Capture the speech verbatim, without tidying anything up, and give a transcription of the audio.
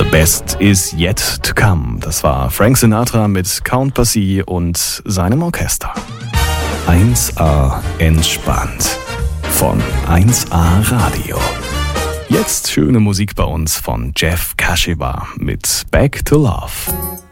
Best is yet to come. Das war Frank Sinatra mit Count Basie und seinem Orchester. eins A entspannt von eins A Radio. Jetzt schöne Musik bei uns von Jeff Kashiwa mit Back to Love.